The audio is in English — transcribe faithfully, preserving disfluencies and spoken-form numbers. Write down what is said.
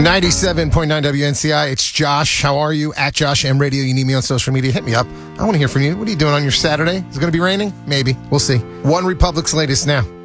ninety-seven point nine W N C I. It's Josh. How are you? At Josh M Radio. You need me on social media. Hit me up. I want to hear from you. What are you doing on your Saturday? Is it going to be raining? Maybe. We'll see. One Republic's latest now.